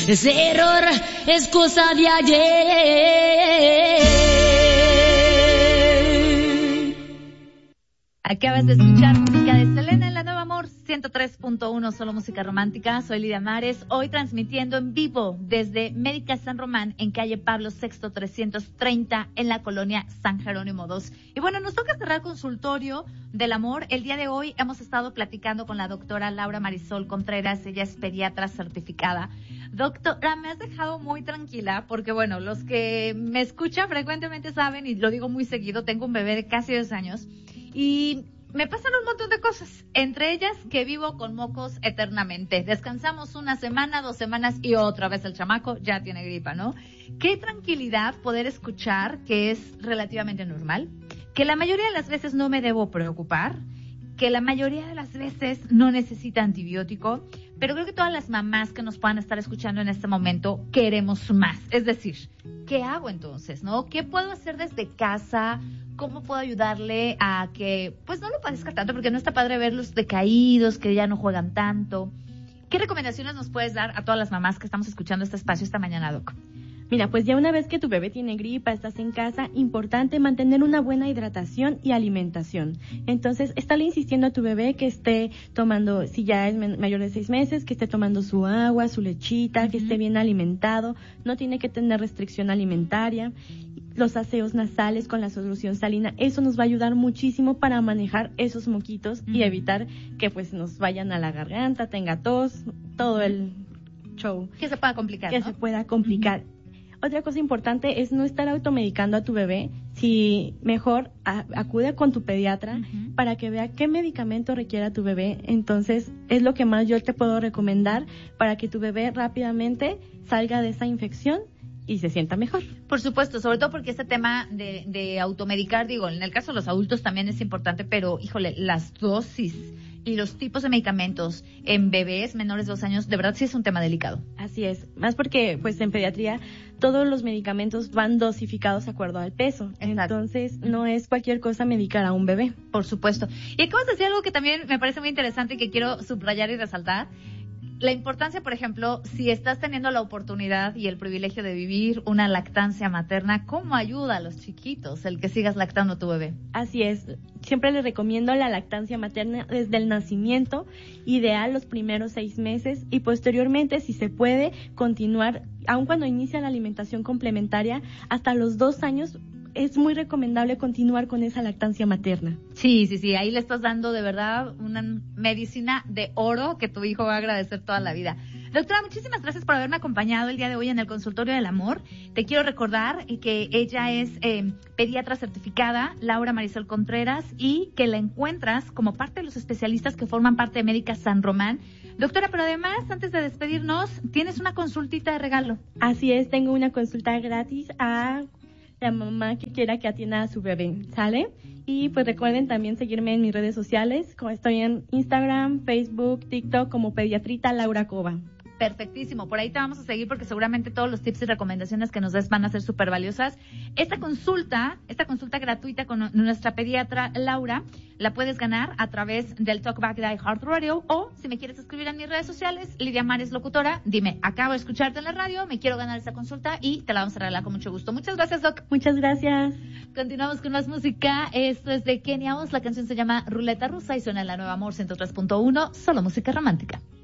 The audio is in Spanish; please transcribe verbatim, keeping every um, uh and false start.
ese error es cosa de ayer. Acabas de escuchar música de Selena en La Nueva Amor ciento tres punto uno, solo música romántica. Soy Lidia Mares, hoy transmitiendo en vivo desde Médica San Román, en calle Pablo sexto trescientos treinta, en la colonia San Jerónimo dos. Y bueno, nos toca cerrar consultorio del amor. El día de hoy hemos estado platicando con la doctora Laura Marisol Contreras, ella es pediatra certificada. Doctora, me has dejado muy tranquila porque, bueno, los que me escuchan frecuentemente saben, y lo digo muy seguido, tengo un bebé de casi dos años y me pasan un montón de cosas, entre ellas que vivo con mocos eternamente. Descansamos una semana, dos semanas y otra vez el chamaco ya tiene gripa, ¿no? Qué tranquilidad poder escuchar que es relativamente normal, que la mayoría de las veces no me debo preocupar, que la mayoría de las veces no necesita antibiótico, pero creo que todas las mamás que nos puedan estar escuchando en este momento queremos más. Es decir, ¿qué hago entonces, no? ¿Qué puedo hacer desde casa? ¿Cómo puedo ayudarle a que, pues, no lo padezca tanto? Porque no está padre verlos decaídos, que ya no juegan tanto. ¿Qué recomendaciones nos puedes dar a todas las mamás que estamos escuchando este espacio esta mañana, Doc? Mira, pues ya una vez que tu bebé tiene gripa, estás en casa, importante mantener una buena hidratación y alimentación. Entonces, estarle insistiendo a tu bebé que esté tomando, si ya es mayor de seis meses, que esté tomando su agua, su lechita, uh-huh. que esté bien alimentado, no tiene que tener restricción alimentaria. Los aseos nasales con la solución salina, eso nos va a ayudar muchísimo para manejar esos moquitos uh-huh. y evitar que pues nos vayan a la garganta, tenga tos, todo el show. Que se pueda complicar, Que ¿no? se pueda complicar. Uh-huh. Otra cosa importante es no estar automedicando a tu bebé, si mejor a, acude con tu pediatra uh-huh. para que vea qué medicamento requiere tu bebé. Entonces, es lo que más yo te puedo recomendar para que tu bebé rápidamente salga de esa infección y se sienta mejor. Por supuesto, sobre todo porque este tema de, de automedicar, digo, en el caso de los adultos también es importante, pero, híjole, las dosis y los tipos de medicamentos en bebés menores de dos años, de verdad sí es un tema delicado. Así es, más porque, pues, en pediatría todos los medicamentos van dosificados de acuerdo al peso. Exacto. Entonces, no es cualquier cosa medicar a un bebé. Por supuesto. Y acabas de decir algo que también me parece muy interesante y que quiero subrayar y resaltar. La importancia, por ejemplo, si estás teniendo la oportunidad y el privilegio de vivir una lactancia materna, ¿cómo ayuda a los chiquitos el que sigas lactando a tu bebé? Así es. Siempre les recomiendo la lactancia materna desde el nacimiento, ideal los primeros seis meses y posteriormente, si se puede, continuar, aun cuando inicia la alimentación complementaria, hasta los dos años. Es muy recomendable continuar con esa lactancia materna. Sí, sí, sí, ahí le estás dando de verdad una medicina de oro que tu hijo va a agradecer toda la vida. Doctora, muchísimas gracias por haberme acompañado el día de hoy en el Consultorio del Amor. Te quiero recordar que ella es eh, pediatra certificada, Laura Marisol Contreras, y que la encuentras como parte de los especialistas que forman parte de Médica San Román. Doctora, pero además, antes de despedirnos, tienes una consultita de regalo. Así es, tengo una consulta gratis a la mamá que quiera que atienda a su bebé, ¿sale? Y pues recuerden también seguirme en mis redes sociales, como estoy en Instagram, Facebook, TikTok, como Pediatrita Laura Cova. Perfectísimo, por ahí te vamos a seguir porque seguramente todos los tips y recomendaciones que nos des van a ser súper valiosas. Esta consulta, esta consulta gratuita con nuestra pediatra Laura, la puedes ganar a través del Talkback de iHeartRadio, o si me quieres escribir en mis redes sociales, Lidia Mares Locutora, dime, acabo de escucharte en la radio, me quiero ganar esta consulta y te la vamos a regalar con mucho gusto. Muchas gracias, Doc. Muchas gracias. Continuamos con más música, esto es de Kenia Oz, la canción se llama Ruleta Rusa y suena en La Nueva Amor ciento tres punto uno, solo música romántica.